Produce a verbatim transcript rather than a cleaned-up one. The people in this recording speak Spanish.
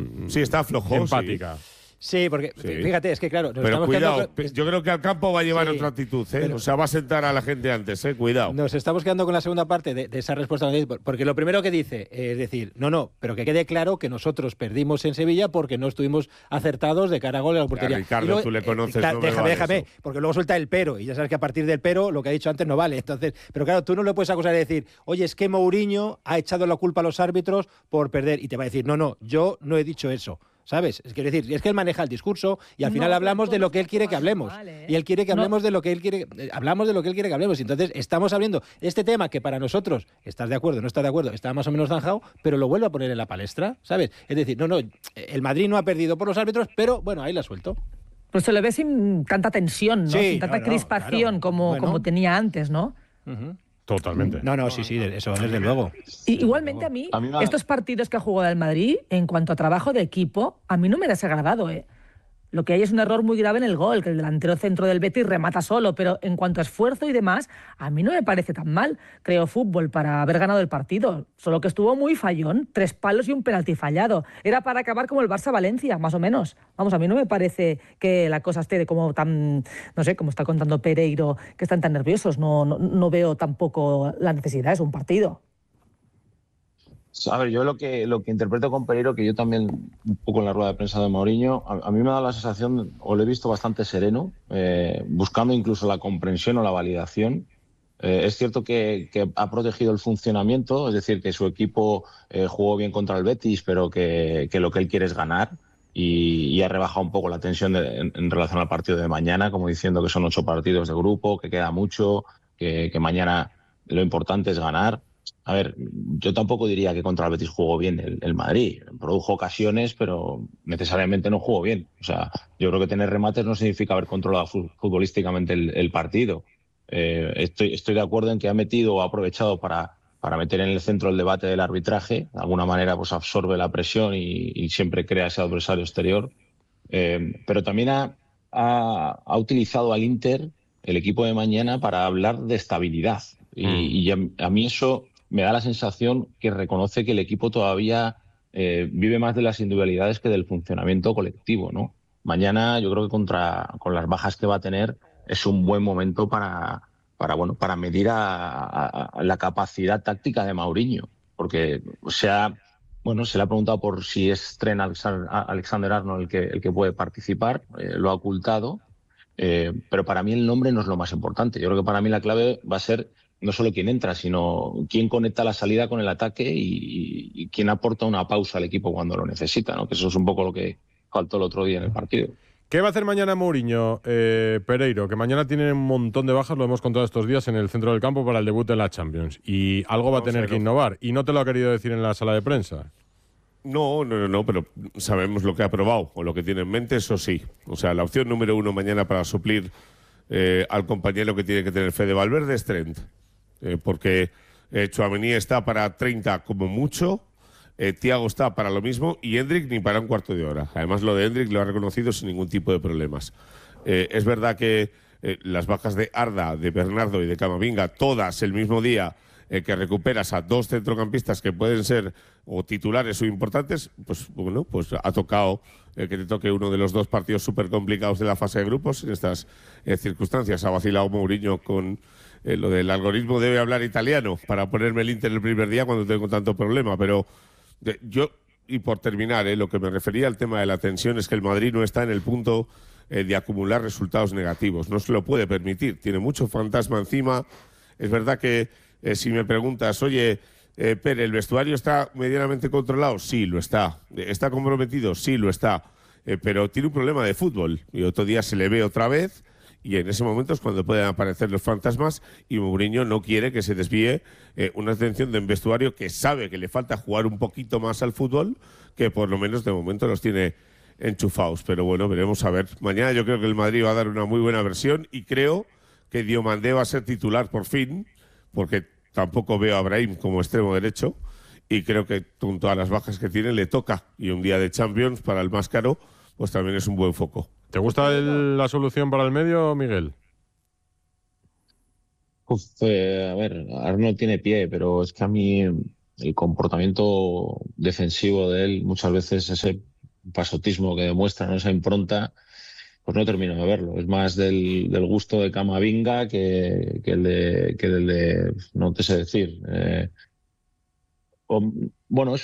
Sí, está flojo. Empática. Sí. Sí, porque Sí. fíjate, es que claro... Nos pero estamos cuidado, quedando... yo creo que al campo va a llevar Sí, otra actitud, ¿eh? pero- O sea, va a sentar a la gente antes, ¿eh? Cuidado. Nos estamos quedando con la segunda parte de, de esa respuesta, porque lo primero que dice es decir, no, no, pero que quede claro que nosotros perdimos en Sevilla porque no estuvimos acertados de cara a gol a la portería. Ya, Ricardo, Y luego, tú le conoces, eh, no me déjame, vale déjame, eso. porque luego suelta el pero, y ya sabes que a partir del pero lo que ha dicho antes no vale. Entonces, pero claro, tú no le puedes acusar de decir, oye, es que Mourinho ha echado la culpa a los árbitros por perder, y te va a decir, no, no, yo no he dicho eso. ¿Sabes? Es quiero decir, es que él maneja el discurso y al final No, hablamos de lo que él quiere que hablemos. mal, ¿eh? Y él quiere que No. hablemos de lo que él quiere, eh, hablamos de lo que él quiere que hablemos. Y entonces estamos abriendo este tema que para nosotros, estás de acuerdo, no estás de acuerdo, está más o menos zanjado, pero lo vuelve a poner en la palestra, ¿sabes? Es decir, no, no, el Madrid no ha perdido por los árbitros, pero bueno, ahí la suelto. Pues se le ve sin tanta tensión, ¿no? Sí, sin tanta no, no, crispación claro. como, Bueno. como tenía antes, ¿no? Uh-huh. Totalmente. No, no, sí, sí, eso desde luego. Y igualmente a mí, A mí me ha- estos partidos que ha jugado el Madrid, en cuanto a trabajo de equipo, a mí no me ha desagradado, ¿eh? Lo que hay es un error muy grave en el gol, que el delantero centro del Betis remata solo, pero en cuanto a esfuerzo y demás, a mí no me parece tan mal. Creo fútbol para haber ganado el partido, solo que estuvo muy fallón, tres palos y un penalti fallado. Era para acabar como el Barça-Valencia, más o menos. Vamos, a mí no me parece que la cosa esté de como tan, no sé, como está contando Pereiro, que están tan nerviosos. No, no, no veo tampoco la necesidad, es un partido. A ver, yo lo que, lo que interpreto con Pereiro, que yo también, un poco en la rueda de prensa de Mourinho, a, a mí me ha dado la sensación, o lo he visto bastante sereno, eh, buscando incluso la comprensión o la validación. Eh, es cierto que, que ha protegido el funcionamiento, es decir, que su equipo eh, jugó bien contra el Betis, pero que, que lo que él quiere es ganar, y, y ha rebajado un poco la tensión de, en, en relación al partido de mañana, como diciendo que son ocho partidos de grupo, que queda mucho, que, que mañana lo importante es ganar. A ver, yo tampoco diría que contra el Betis jugó bien el, el Madrid. Produjo ocasiones, pero necesariamente no jugó bien. O sea, yo creo que tener remates no significa haber controlado futbolísticamente el, el partido. Eh, estoy, estoy de acuerdo en que ha metido o ha aprovechado para, para meter en el centro el debate del arbitraje. De alguna manera pues absorbe la presión y, y siempre crea ese adversario exterior. Eh, pero también ha, ha, ha utilizado al Inter, el equipo de mañana, para hablar de estabilidad. Y, mm. y a, a mí eso me da la sensación que reconoce que el equipo todavía eh, vive más de las individualidades que del funcionamiento colectivo, ¿no? Mañana yo creo que contra, con las bajas que va a tener es un buen momento para, para, bueno, para medir a, a, a la capacidad táctica de Mourinho, porque o sea, bueno, se le ha preguntado por si es Trent Alexander-Arnold el que, el que puede participar, eh, lo ha ocultado, eh, pero para mí el nombre no es lo más importante. Yo creo que para mí la clave va a ser no solo quién entra, sino quién conecta la salida con el ataque y, y quién aporta una pausa al equipo cuando lo necesita, ¿no? Que eso es un poco lo que faltó el otro día en el partido. ¿Qué va a hacer mañana Mourinho, eh, Pereiro? Que mañana tiene un montón de bajas, lo hemos contado estos días, en el centro del campo para el debut en la Champions. Y algo va a tener que innovar. Y no te lo ha querido decir en la sala de prensa. No, no, no, no, pero sabemos lo que ha probado o lo que tiene en mente, eso sí. O sea, la opción número uno mañana para suplir eh, al compañero que tiene que tener Fede Valverde es Trent. Eh, porque eh, Tchouaméni está para treinta como mucho, eh, Thiago está para lo mismo y Endrick ni para un cuarto de hora. Además, lo de Endrick lo ha reconocido sin ningún tipo de problemas. Eh, es verdad que eh, las bajas de Arda, de Bernardo y de Camavinga, todas el mismo día, eh, que recuperas a dos centrocampistas que pueden ser o titulares o importantes, pues bueno, pues ha tocado eh, que te toque uno de los dos partidos súper complicados de la fase de grupos en estas eh, circunstancias. Ha vacilado Mourinho con eh, lo del algoritmo debe hablar italiano para ponerme el Inter el primer día cuando tengo tanto problema, pero de, yo, y por terminar, eh, lo que me refería al tema de la tensión es que el Madrid no está en el punto eh, de acumular resultados negativos, no se lo puede permitir, tiene mucho fantasma encima. Es verdad que eh, si me preguntas, oye, eh, Pere, ¿el vestuario está medianamente controlado? Sí, lo está. ¿Está comprometido? Sí, lo está. Eh, pero tiene un problema de fútbol y otro día se le ve otra vez y en ese momento es cuando pueden aparecer los fantasmas y Mourinho no quiere que se desvíe eh, una atención de un vestuario que sabe que le falta jugar un poquito más al fútbol, que por lo menos de momento los tiene enchufados. Pero bueno, veremos a ver. Mañana yo creo que el Madrid va a dar una muy buena versión y creo que Diomandé va a ser titular por fin, porque tampoco veo a Brahim como extremo derecho y creo que con todas las bajas que tiene le toca. Y un día de Champions para el más caro, pues también es un buen foco. ¿Te gusta el, la solución para el medio, Miguel? Uf, eh, a ver, Arnold tiene pie, pero es que a mí el comportamiento defensivo de él muchas veces ese pasotismo que demuestra, ¿no? Esa impronta, pues no termino de verlo. Es más del, del gusto de Camavinga que, que, el de, que el de, no te sé decir. Eh, o, bueno, es